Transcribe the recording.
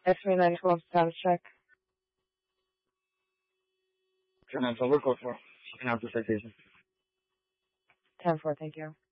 X-ray 94, status check. 10-4, code 4. You can have the citation. 10-4, thank you.